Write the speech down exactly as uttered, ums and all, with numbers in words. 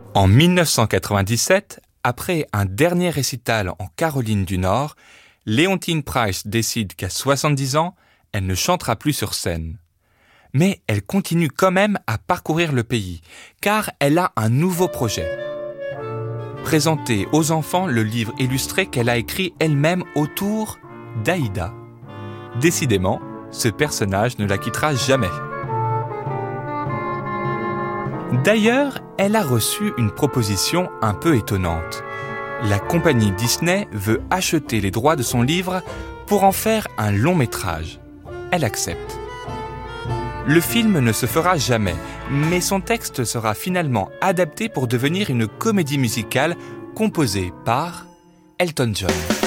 En dix-neuf cent quatre-vingt-dix-sept, après un dernier récital en Caroline du Nord, Leontyne Price décide qu'à soixante-dix ans, elle ne chantera plus sur scène. Mais elle continue quand même à parcourir le pays, car elle a un nouveau projet. Présenter aux enfants le livre illustré qu'elle a écrit elle-même autour d'Aïda. Décidément, ce personnage ne la quittera jamais. D'ailleurs, elle a reçu une proposition un peu étonnante. La compagnie Disney veut acheter les droits de son livre pour en faire un long métrage. Elle accepte. Le film ne se fera jamais, mais son texte sera finalement adapté pour devenir une comédie musicale composée par Elton John.